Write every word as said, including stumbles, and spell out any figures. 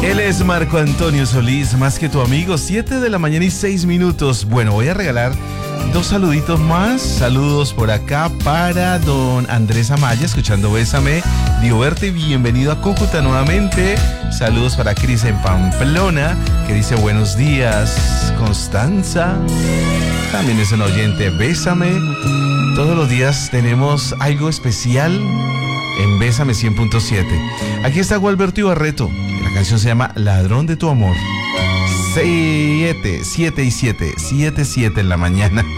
Él es Marco Antonio Solís, más que tu amigo, siete de la mañana y seis minutos. Bueno, voy a regalar dos saluditos más. Saludos por acá para don Andrés Amaya, escuchando Bésame. Dioverte, bienvenido a Cúcuta nuevamente. Saludos para Cris en Pamplona, que dice buenos días. Constanza también es un oyente. Bésame. Todos los días tenemos algo especial en Bésame cien punto siete. Aquí está Gualberto Ibarreto. La canción se llama Ladrón de tu amor. siete, siete y siete, siete, siete en la mañana.